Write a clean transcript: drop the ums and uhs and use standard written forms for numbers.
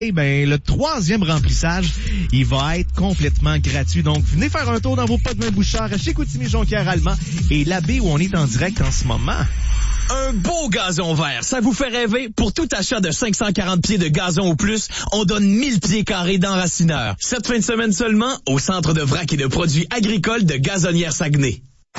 Eh ben, le 3e remplissage, il va être complètement gratuit. Donc, venez faire un tour dans vos potes de vin Bouchard à Chicoutimi-Jonquière-Allemand et la baie où on est en direct en ce moment. Un beau gazon vert, ça vous fait rêver? Pour tout achat de 540 pieds de gazon ou plus, on donne 1000 pieds carrés d'enracineur. Cette fin de semaine seulement, au centre de vrac et de produits agricoles de Gazonnière Saguenay.